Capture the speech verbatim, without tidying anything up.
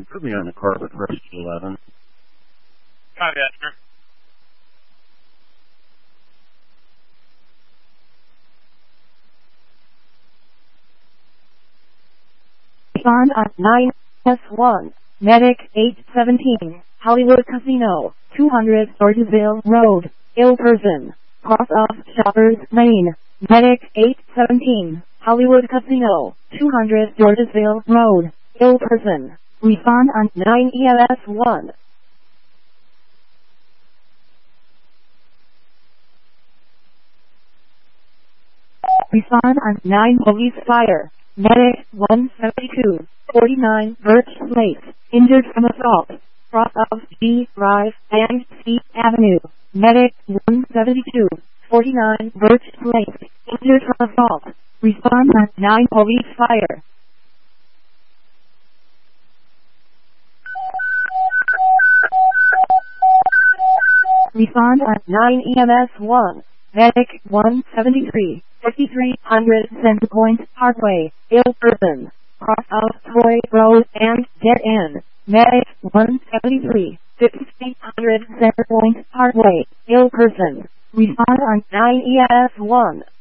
Put me on the carpet for eleven. Copy that, sir. On at nine S one, Medic eight seventeen, Hollywood Casino, two hundred Georgesville Road, ill person, cross off Shoppers Lane, Medic eight seventeen, Hollywood Casino, two hundred Georgesville Road, ill person, respond on nine E M S one. Respond on nine Police Fire. Medic one seventy-two, forty-nine Birch Place, injured from assault, cross of G Drive and C Avenue. Medic one seventy-two, forty-nine Birch Place, injured from assault. Respond on nine Police Fire. Respond on nine E M S one. Medic one seventy-three, fifty-three hundred Center Point Parkway, ill person, cross of Troy Road and dead end. Medic one seventy-three, fifty-three hundred Center Point Parkway, ill person. Respond on nine E M S one.